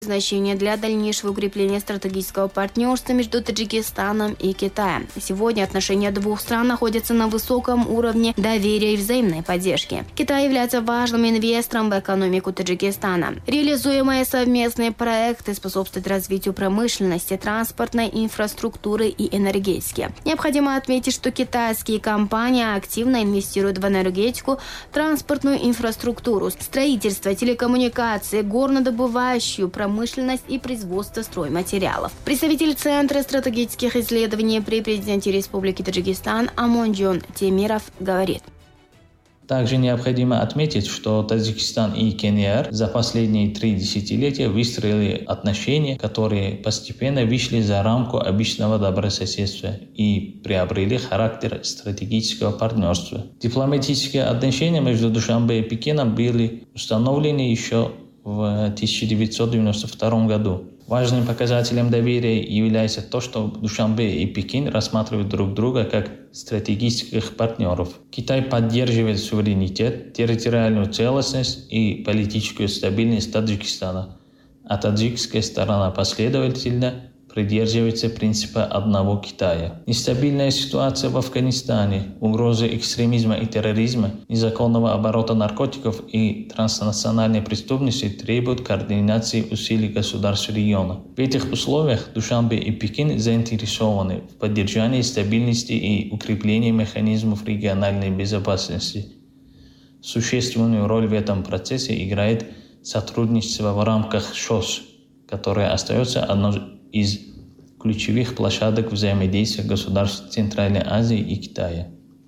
значение для дальнейшего укрепления стратегического партнерства между Таджикистаном и Китаем. Сегодня отношения двух стран находятся на высоком уровне доверия и взаимной поддержки. Китай является важным инвестором в экономику Таджикистана. Реализуемые совместные проекты способствуют развитию промышленности, транспортной инфраструктуры и энергетики. Необходимо отметить, что китайские компании активно инвестируют в энергетику, транспортную инфраструктуру, строительство, телекоммуникации, горнодобывающую промышленность и производство стройматериалов. Представитель Центра стратегических исследований при президенте Республики Таджикистан Амонджон Темиров говорит. Также необходимо отметить, что Таджикистан и КНР за последние 3 десятилетия выстроили отношения, которые постепенно вышли за рамку обычного добрососедства и приобрели характер стратегического партнерства. Дипломатические отношения между Душанбе и Пекином были установлены еще в 1992 году. Важным показателем доверия является то, что Душанбе и Пекин рассматривают друг друга как стратегических партнеров. Китай поддерживает суверенитет, территориальную целостность и политическую стабильность Таджикистана, а таджикская сторона последовательно придерживается принципа одного Китая. Нестабильная ситуация в Афганистане, угрозы экстремизма и терроризма, незаконного оборота наркотиков и транснациональной преступности требуют координации усилий государств региона. В этих условиях Душанбе и Пекин заинтересованы в поддержании стабильности и укреплении механизмов региональной безопасности. Существенную роль в этом процессе играет сотрудничество в рамках ШОС, которое остается одной из ключевых площадок взаимодействия государств Центральной Азии и Китая.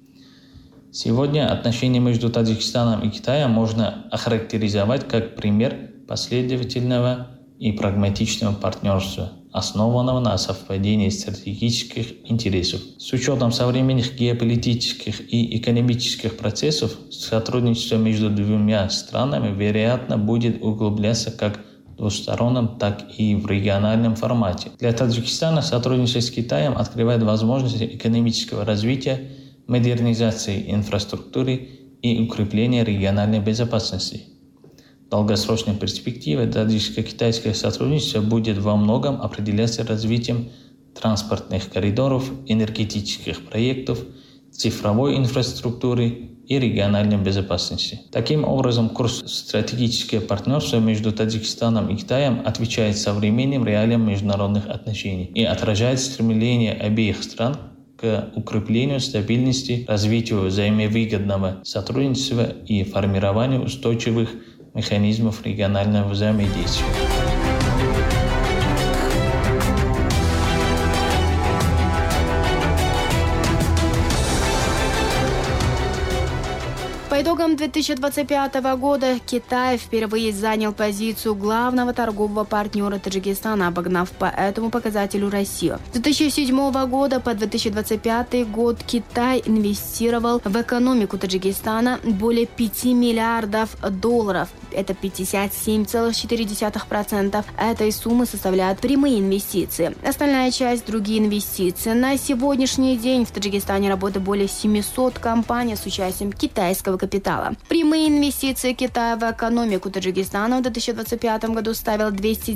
Сегодня отношения между Таджикистаном и Китаем можно охарактеризовать как пример последовательного и прагматичного партнерства, основанного на совпадении стратегических интересов. С учетом современных геополитических и экономических процессов, сотрудничество между двумя странами, вероятно, будет углубляться как в двустороннем, так и в региональном формате. Для Таджикистана сотрудничество с Китаем открывает возможности экономического развития, модернизации инфраструктуры и укрепления региональной безопасности. В долгосрочной перспективе таджико-китайское сотрудничество будет во многом определяться развитием транспортных коридоров, энергетических проектов, цифровой инфраструктуры и региональной безопасности. Таким образом, курс стратегическое партнерство между Таджикистаном и Китаем отвечает современным реалиям международных отношений и отражает стремление обеих стран к укреплению стабильности, развитию взаимовыгодного сотрудничества и формированию устойчивых механизмов регионального взаимодействия. По итогам 2025 года Китай впервые занял позицию главного торгового партнера Таджикистана, обогнав по этому показателю Россию. С 2007 года по 2025 год Китай инвестировал в экономику Таджикистана более $5 миллиардов. Это 57,4% этой суммы составляют прямые инвестиции. Остальная часть – другие инвестиции. На сегодняшний день в Таджикистане работает более 700 компаний с участием китайского капитала. Прямые инвестиции Китая в экономику Таджикистана в 2025 году составил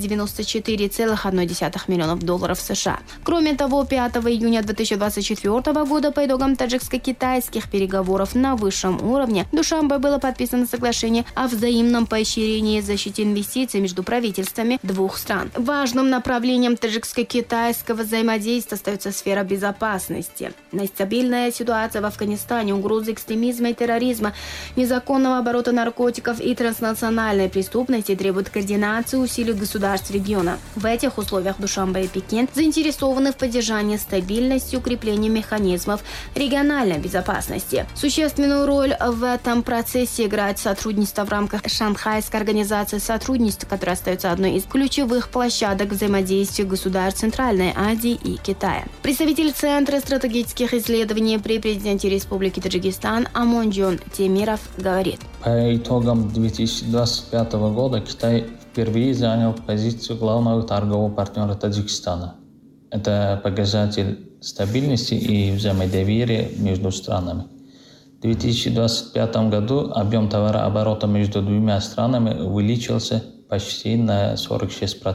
$294,1 миллионов США. Кроме того, 5 июня 2024 года по итогам таджикско-китайских переговоров на высшем уровне в Душанбе было подписано соглашение о взаимном поощрении и защите инвестиций между правительствами двух стран. Важным направлением таджикско-китайского взаимодействия остается сфера безопасности. Нестабильная ситуация в Афганистане, угрозы экстремизма и терроризма, незаконного оборота наркотиков и транснациональной преступности требуют координации усилий государств региона. В этих условиях Душанбе и Пекин заинтересованы в поддержании стабильности и укреплении механизмов региональной безопасности. Существенную роль в этом процессе играет сотрудничество в рамках Шанхайской организации сотрудничества, которая остается одной из ключевых площадок взаимодействия государств Центральной Азии и Китая. Представитель Центра стратегических исследований при президенте Республики Таджикистан Амонджон Темиров говорит. По итогам 2025 года Китай впервые занял позицию главного торгового партнера Таджикистана. Это показатель стабильности и взаимодоверия между странами. В 2025 году объем товарооборота между двумя странами увеличился почти на 46%.